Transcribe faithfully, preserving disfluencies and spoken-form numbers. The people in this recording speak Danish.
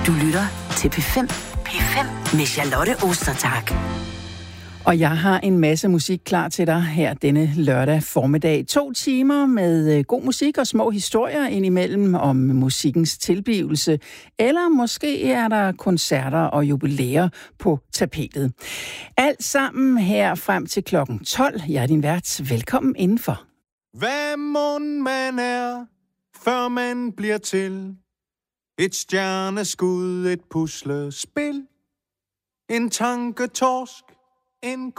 Du lytter til P fem. P fem med Charlotte Ostertag. Og jeg har en masse musik klar til dig her denne lørdag formiddag. To timer med god musik og små historier indimellem om musikkens tilblivelse. Eller måske er der koncerter og jubilæer på tapetet. Alt sammen her frem til klokken tolv. Jeg er din vært. Velkommen indenfor. Hvad mon man er, før man bliver til? Et stjerneskud, et puslespil, en tanketorsk, en